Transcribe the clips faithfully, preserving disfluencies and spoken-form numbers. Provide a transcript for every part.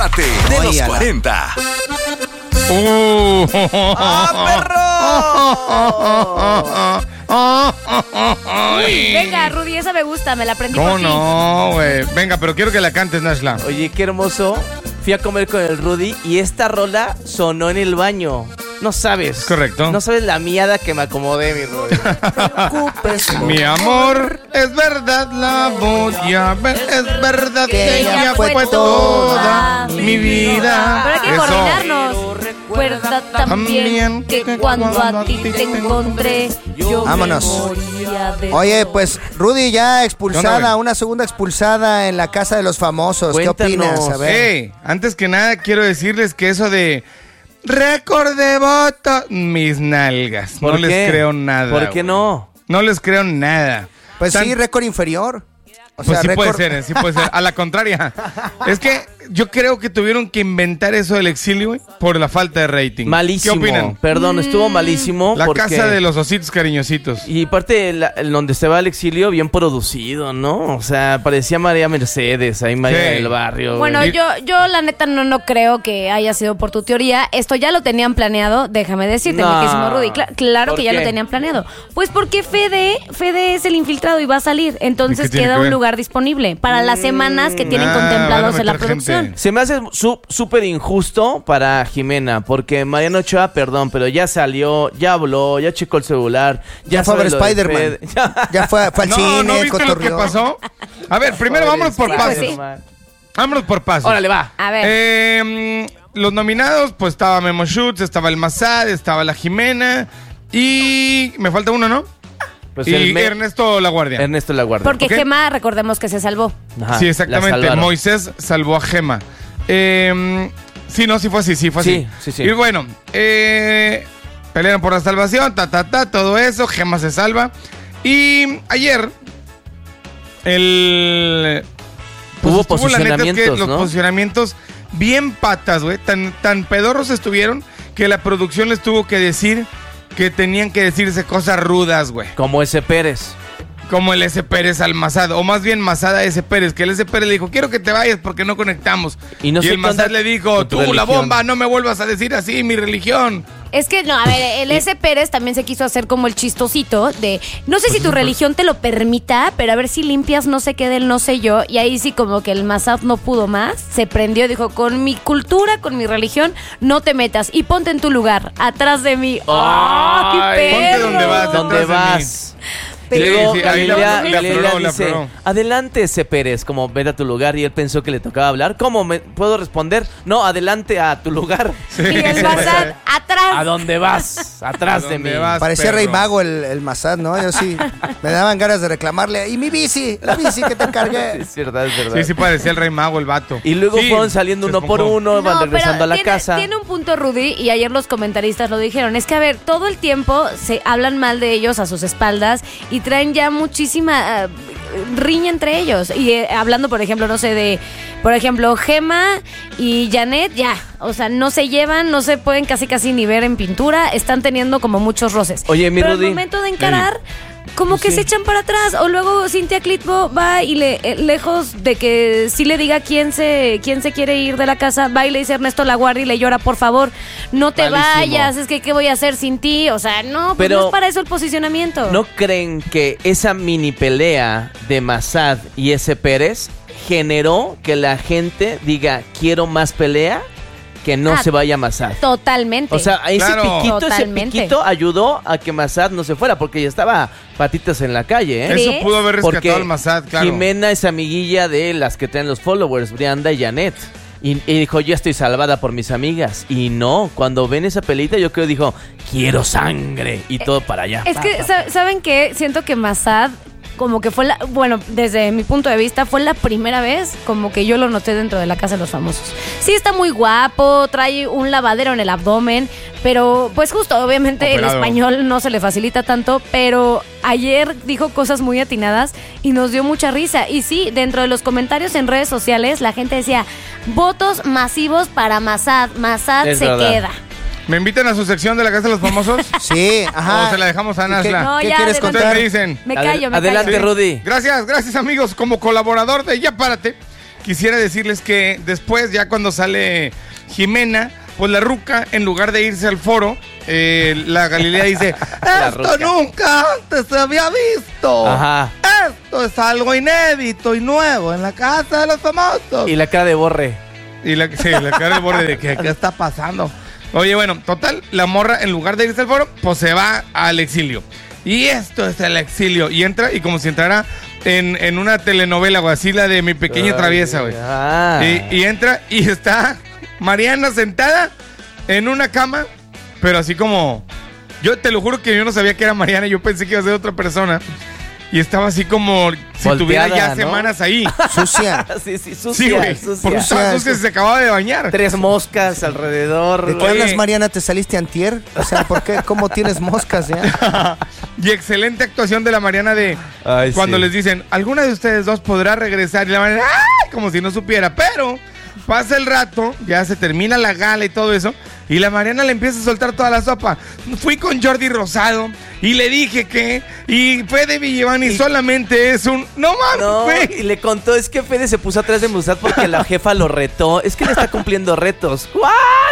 Prepárate de los cuarenta. Uh. ¡Ah, perro! Uy, venga, Rudy, esa me gusta, me la aprendí ¿Cómo por ti. no, güey? Venga, pero quiero que la cantes, Nashla. Oye, qué hermoso. Fui a comer con el Rudy y esta rola sonó en el baño. No sabes. Correcto. No sabes la miada que me acomodé, mi Rudy. Mi amor, es verdad, la voy a ver. Es verdad que ella fue toda mi vida. Pero hay que Eso. coordinarnos. Recuerda también que cuando a ti te encontré, yo Vámonos. me moría de Oye, pues Rudy ya expulsada, ¿Qué onda, una segunda expulsada en la casa de los famosos. Cuéntanos. ¿Qué opinas? A ver. Hey, antes que nada quiero decirles que eso de récord de voto, mis nalgas, no ¿Por les qué? creo nada. ¿Por qué güey. no? No les creo nada. Pues Tan- sí, récord inferior. O Pues sea, sí récord... puede ser, eh, sí puede ser. A la contraria. Es que yo creo que tuvieron que inventar eso del exilio, güey, por la falta de rating. Malísimo. ¿Qué opinan? Perdón, estuvo malísimo. La porque... casa de los ositos cariñositos. Y parte la- donde se va al exilio, bien producido, ¿no? O sea, parecía María Mercedes, ahí María Sí. del Barrio. Bueno, güey. Y- yo, yo la neta no, no creo que haya sido por tu teoría. Esto ya lo tenían planeado, déjame decirte, No. mi querísimo Rudy. Cla- claro ¿Por que ya qué? lo tenían planeado. Pues porque Fede, Fede es el infiltrado y va a salir. ¿Y qué Entonces tiene queda que un ver? lugar disponible para las semanas que tienen Ah, contemplados van a en la meter producción. gente. Se me hace su- súper injusto para Jimena, porque Mariano Ochoa, perdón, pero ya salió, ya habló, ya checó el celular, ya, Ya fue a ver sabe lo de Spider-Man. Fede. Ya- Ya fue, fue al No, cine, ¿no viste lo que cotorreó. pasó? A ver, primero Pobre vámonos por Sí, pasos. pues sí. Spider-Man. Vámonos por pasos. Órale, va. A ver. Eh, mm, los nominados, pues estaba Memo Schutz, estaba el Mazad, estaba la Jimena y me falta uno, ¿no? Pues y el me- Ernesto Laguardia. Ernesto Laguardia. Porque ¿ok? Gema, recordemos que se salvó. Ajá, Sí, la exactamente. salvaron. Moisés salvó a Gema. Eh, sí, no, sí fue así, sí fue así. Sí, sí, sí. Y bueno, eh, pelearon por la salvación, ta, ta, ta, todo eso. Gema se salva. Y ayer, el... Hubo estuvo, la neta, es que posicionamientos, los ¿no? posicionamientos bien patas, güey. Tan, tan pedorros estuvieron que la producción les tuvo que decir que tenían que decirse cosas rudas, güey. Como ese Pérez. Como el S. Pérez al Mazad, o más bien Mazad a S. Pérez, que el S. Pérez le dijo, quiero que te vayas porque no conectamos. Y no sé el qué onda Mazad le dijo, con tu tú la religión". bomba, no me vuelvas a decir así, mi religión. Es que, no, a ver, el S. Pérez también se quiso hacer como el chistosito de, no sé si tu religión te lo permita, pero a ver si limpias no sé qué del no sé yo. Y ahí sí como que el Mazad no pudo más, se prendió, dijo, con mi cultura, con mi religión, no te metas y ponte en tu lugar, atrás de mí. ¡Ay, Ay, ponte perro! donde vas. ¿Dónde detrás de vas? Y Sí, luego sí, ahí Galilea, le- le Galilea afloró, le dice, afloró. adelante ese Pérez, como vete a tu lugar, y él pensó que le tocaba hablar. ¿Cómo me puedo responder? No, adelante a tu lugar. Y el Mazad, atrás. ¿A dónde vas? Atrás ¿A de dónde mí. vas? Parecía perro. Rey Mago el, el Mazad, ¿no? Yo sí, me daban ganas de reclamarle. Y mi bici, la bici que te encargué. Es verdad, es verdad. Sí, sí parecía el Rey Mago, el vato. Y luego Sí, fueron saliendo se uno por esponjó. uno, van No, regresando pero a la tiene, casa. tiene un punto Rudy y ayer los comentaristas lo dijeron. Es que, a ver, todo el tiempo se hablan mal de ellos a sus espaldas y traen ya muchísima eh, riña entre ellos. Y eh, hablando, por ejemplo, no sé, de, por ejemplo, Gema y Janet, ya, o sea, no se llevan, no se pueden casi casi ni ver en pintura, están teniendo como muchos roces. Oye, mi Pero Rudy. al momento de encarar... Como Pues que sí. se echan para atrás. O luego Cintia Clitbo va y le, eh, lejos de que sí le diga quién se, quién se quiere ir de la casa, va y le dice a Ernesto Laguardia y le llora, por favor, no te Malísimo. vayas, es que qué voy a hacer sin ti. O sea, no, pues Pero no es para eso el posicionamiento. ¿No creen que esa mini pelea de Mazad y ese Pérez generó que la gente diga quiero más pelea? Que no Ah, se vaya Mazad. Totalmente. O sea, ese Claro. piquito, ese Totalmente. piquito ayudó a que Mazad no se fuera, porque ya estaba patitas en la calle, ¿eh? ¿Crees? Eso pudo haber Porque rescatado al Mazad, claro. Jimena es amiguilla de las que traen los followers, Brianda y Janet. Y, y dijo, yo estoy salvada por mis amigas. Y no, cuando ven esa pelita, yo creo dijo, quiero sangre. Y todo para allá. Es que, sa- ¿saben qué? Siento que Mazad, como que fue la, bueno, desde mi punto de vista, fue la primera vez como que yo lo noté dentro de la Casa de los Famosos. Sí está muy guapo, trae un lavadero en el abdomen, pero pues justo, obviamente Operado. el español no se le facilita tanto, pero ayer dijo cosas muy atinadas y nos dio mucha risa. Y sí, dentro de los comentarios en redes sociales, la gente decía, votos masivos para Mazad, Mazad Es se verdad. queda. ¿Me invitan a su sección de la Casa de los Famosos? Sí, ajá. ¿O se la dejamos a ¿Y qué- Nashla? No, ¿Qué ya, quieres adelante. Ustedes contar? me dicen. Me Adel- callo, me adelante, callo. Rudy. Gracias, gracias amigos. Como colaborador de Ya Párate, quisiera decirles que después, ya cuando sale Jimena, pues la ruca, en lugar de irse al foro, eh, la Galilea dice, esto nunca antes se había visto. Ajá. Esto es algo inédito y nuevo en la casa de los famosos. Y la cara de Borre. Y la, sí, la cara de Borre de que, ¿qué está pasando? Oye, bueno, total, la morra, en lugar de irse al foro, pues se va al exilio. Y esto es el exilio. Y entra, y como si entrara en, en una telenovela, o así, la de Mi Pequeña Ay, Traviesa, güey. Ah. Y, y entra y está Mariana sentada en una cama, pero así como... Yo te lo juro que yo no sabía que era Mariana, yo pensé que iba a ser otra persona. Y estaba así como si Volteada, tuviera ya ¿no? semanas ahí. Sucia. sí, sí, sucia. Sí, güey. Sucia. Porque estaba sucia, sí. Se acababa de bañar. Tres moscas alrededor. ¿De qué hablas, Mariana? ¿Te saliste antier? O sea, ¿por qué? ¿Cómo tienes moscas ya? Y excelente actuación de la Mariana de Ay, cuando sí. les dicen, ¿alguna de ustedes dos podrá regresar? Y la Mariana, ¡ay! Como si no supiera. Pero pasa el rato, ya se termina la gala y todo eso, y la Mariana le empieza a soltar toda la sopa. Fui con Jordi Rosado y le dije que, y Fede Villevani y... solamente es un, no mames, güey. No, y le contó, es que Fede se puso atrás de Musat porque la jefa lo retó. Es que le está cumpliendo retos. ¿What?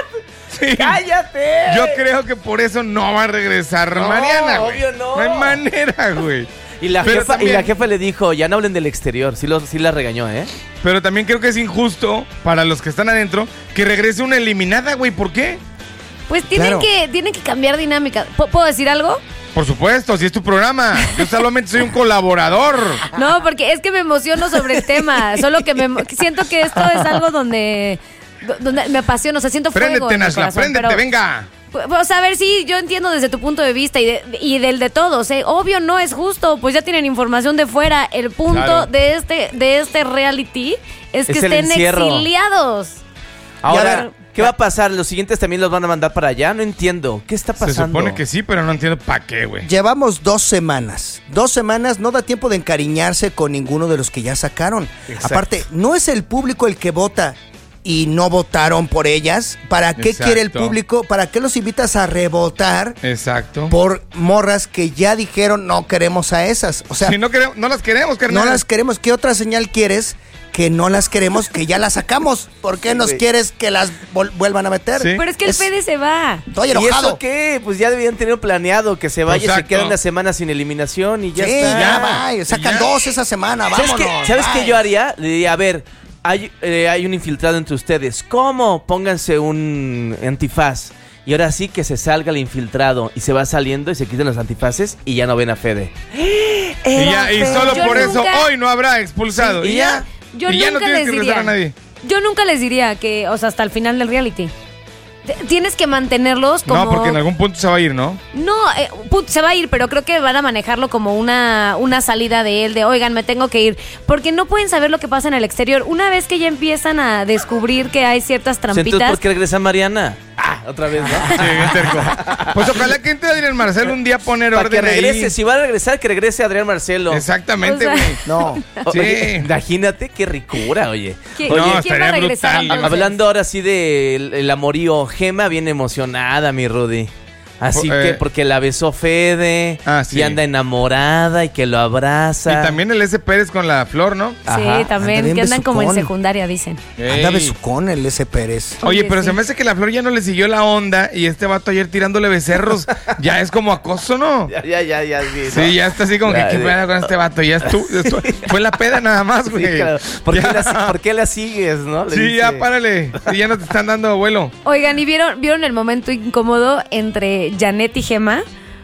Sí. ¡Cállate! Yo creo que por eso no va a regresar no, Mariana, güey. Obvio no. No hay manera, güey. Y la, jefa, también, y la jefa le dijo, ya no hablen del exterior. Sí, lo, sí la regañó, ¿eh? Pero también creo que es injusto para los que están adentro que regrese una eliminada, güey. ¿Por qué? Pues tienen, claro. que, tienen que cambiar dinámica. ¿Puedo decir algo? Por supuesto, si es tu programa. Yo solamente soy un colaborador. No, porque es que me emociono sobre el tema. Solo que me siento que esto es algo donde, donde me apasiona. O sea, siento fuego Préndete, en el Nashla, corazón, préndete, pero... venga. Pues a ver, sí, yo entiendo desde tu punto de vista y, de, y del de todos, ¿eh? Obvio no es justo, pues ya tienen información de fuera. El punto claro. de este de este reality es, es que estén encierro. exiliados. Ahora, ¿qué va a pasar? ¿Los siguientes también los van a mandar para allá? No entiendo. ¿Qué está pasando? Se supone que sí, pero no entiendo para qué, güey. Llevamos dos semanas. Dos semanas, no da tiempo de encariñarse con ninguno de los que ya sacaron. Exacto. Aparte, no es el público el que vota y no votaron por ellas. ¿Para qué Exacto. quiere el público? ¿Para qué los invitas a revotar? Exacto. Por morras que ya dijeron no queremos a esas? O sea, si no queremos, no las queremos, carnal. No las queremos. ¿Qué otra señal quieres? Que no las queremos, que ya las sacamos. ¿Por qué nos sí. quieres que las vuelvan a meter? ¿Sí? Pero es que el es... Fede se va. Estoy enojado. ¿Y eso qué? Pues ya debían tener planeado que se vaya y se queda una semana sin eliminación y ya sí, está. ya va. Sacan ya. dos esa semana, vámonos. ¿Sabes qué, ¿sabes qué yo haría? Le diría, a ver, hay, eh, hay un infiltrado entre ustedes. ¿Cómo? Pónganse un antifaz. Y ahora sí que se salga el infiltrado y se va saliendo y se quiten los antifaces y ya no ven a Fede. Y, ya, y solo yo por nunca... eso hoy no habrá expulsado. Sí, y ya... Yo y ya nunca no tienes les que regresar a nadie. Yo nunca les diría que, o sea, hasta el final del reality. Tienes que mantenerlos como... No, porque en algún punto se va a ir, ¿no? No, eh, se va a ir, pero creo que van a manejarlo como una, una salida de él, de oigan, me tengo que ir. Porque no pueden saber lo que pasa en el exterior. Una vez que ya empiezan a descubrir que hay ciertas trampitas... Entonces, ¿por qué regresa Mariana? Ah, otra vez, ¿no? Sí, bien terco. Pues ojalá que entre Adrián Marcelo un día poner Para orden que regrese, ahí. Si va a regresar, que regrese Adrián Marcelo. Exactamente, güey. O sea, no. Sí. Oye, imagínate qué ricura, oye. ¿Quién, oye, no, ¿quién va a regresar? Brutal, hablando ahora sí del el amorío, Gema viene emocionada, mi Rudy. Así eh, que porque la besó Fede ah, sí. y anda enamorada y que lo abraza. Y también el S. Pérez con la Flor, ¿no? Sí, Ajá. también, anda que andan besucón. Como en secundaria, dicen. Ey. Anda besucón el S. Pérez. Oye, Oye pero sí. se me hace que la Flor ya no le siguió la onda y este vato ayer tirándole becerros ya es como acoso, ¿no? Ya, ya, ya, ya. Sí, sí ¿no? ya está así como ya, que qué peda con este vato. Ya es tú, es tú. Fue la peda nada más, güey. Sí, claro. ¿Por, qué la, ¿Por qué la sigues, no? Le sí, dice. ya párale. Sí, ya no te están dando vuelo. Oigan, ¿y vieron, vieron el momento incómodo entre Janet y Gema?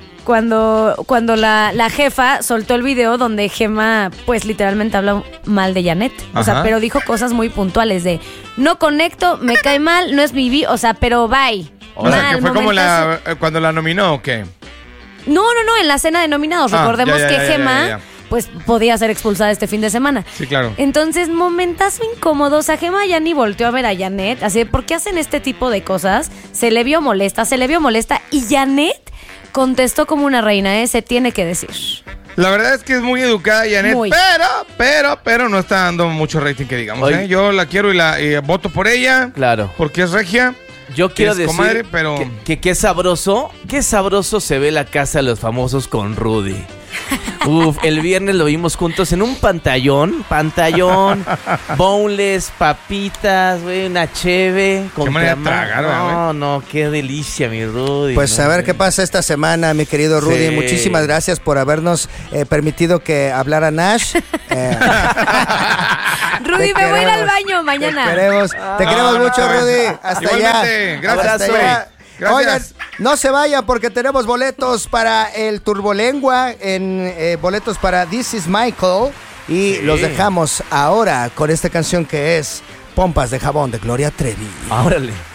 Cuando, cuando la, la jefa soltó el video donde Gema, pues literalmente habla mal de Janet. Ajá. O sea, pero dijo cosas muy puntuales de no conecto, me cae mal, no es mi vi, o sea, pero bye. O mal, sea, que fue como la cuando la nominó o qué. No, no, no, en la cena de nominados. Ah, Recordemos ya, ya, que ya, Gema, ya, ya, ya. pues podía ser expulsada este fin de semana. Sí, claro. Entonces, momentazo incómodo. O sea, Gema ya ni volteó a ver a Janet. Así, ¿por qué hacen este tipo de cosas? Se le vio molesta, se le vio molesta. Y Janet contestó como una reina, ¿eh? Se tiene que decir. La verdad es que es muy educada Janet, muy. pero, pero, pero no está dando mucho rating que digamos, ¿eh? Yo la quiero y la y voto por ella. Claro. Porque es regia. Yo quiero es decir comadre, pero... que, que qué sabroso, qué sabroso se ve la casa de los famosos con Rudy. Uf, el viernes lo vimos juntos en un pantallón, pantallón, boneless, papitas, güey, una cheve. Con qué manera de tragar, no, güey. no, qué delicia, mi Rudy. Pues no, a ver no. qué pasa esta semana, mi querido Rudy. Sí. Muchísimas gracias por habernos eh, permitido que hablara Nash. Eh, Rudy, te me voy a ir al queremos, baño mañana. Te queremos, te No, queremos no, mucho, no. Rudy. Hasta Igualmente, allá. gracias, Hasta güey. allá. Gracias. Oigan, no se vayan porque tenemos boletos para el Turbolengua, en eh, boletos para This Is Michael. Y Sí. los dejamos ahora con esta canción que es Pompas de Jabón de Gloria Trevi. Órale.